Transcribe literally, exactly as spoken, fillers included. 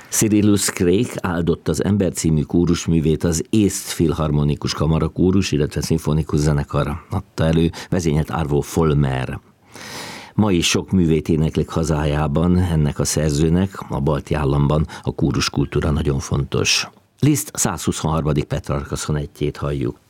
Cyrillus Craik áldott az Ember című kórusművét az Észt Filharmonikus Kamarakórus, illetve Szimfonikus Zenekar adta elő, vezényelt Arvo Volmer. Ma is sok művét éneklik hazájában ennek a szerzőnek, a balti államban a kóruskultúra nagyon fontos. Liszt százhuszonharmadik Petrarca szonettjét halljuk.